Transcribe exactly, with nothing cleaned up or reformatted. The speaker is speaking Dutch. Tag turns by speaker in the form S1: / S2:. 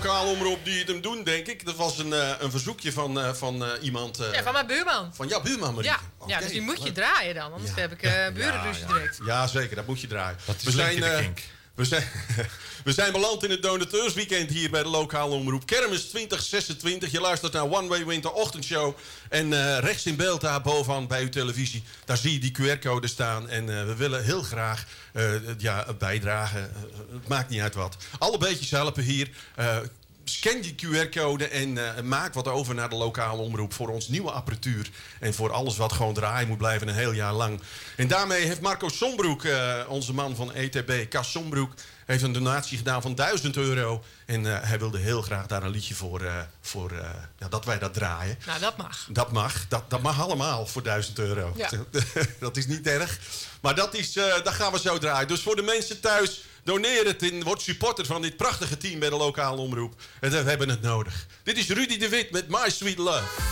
S1: Lokale omroep die het hem doen, denk ik. Dat was een, uh, een verzoekje van, uh, van uh, iemand... Uh,
S2: ja, van mijn buurman.
S1: Van jouw buurman, Marieke.
S2: Ja,
S1: okay,
S2: ja, dus die moet je
S1: leuk.
S2: draaien dan. Anders ja. heb ik uh, burenruzie
S1: ja, ja.
S2: direct.
S1: Ja, zeker. Dat moet je draaien.
S3: Dat is
S1: we zijn,
S3: de
S1: uh,
S3: kink.
S1: we, zijn, we zijn beland in het donateursweekend hier bij de lokale omroep. Kermis twintig zesentwintig. Je luistert naar One Way Winter Ochtendshow. En uh, rechts in beeld daar bovenaan bij uw televisie. Daar zie je die Q R-code staan. En uh, we willen heel graag uh, ja, bijdragen. Uh, het maakt niet uit wat. Alle beetjes helpen hier. Uh, Scan die Q R-code en uh, maak wat over naar de lokale omroep... voor ons nieuwe apparatuur. En voor alles wat gewoon draaien moet blijven een heel jaar lang. En daarmee heeft Marco Sombroek, uh, onze man van E T B, Cas Sombroek... heeft een donatie gedaan van duizend euro. En uh, hij wilde heel graag daar een liedje voor... Uh, voor uh, ja, dat wij dat draaien.
S2: Nou, dat mag.
S1: Dat mag. Dat, dat mag allemaal voor duizend euro.
S2: Ja.
S1: Dat is niet erg. Maar dat, is, uh, dat gaan we zo draaien. Dus voor de mensen thuis... doneer het en word supporter van dit prachtige team bij de lokale omroep. We hebben het nodig. Dit is Rudy de Wit met My Sweet Love.